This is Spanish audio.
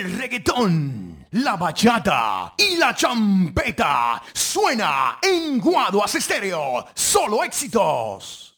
El reggaetón, la bachata y la champeta suena en Guaduas Estéreo. Solo éxitos.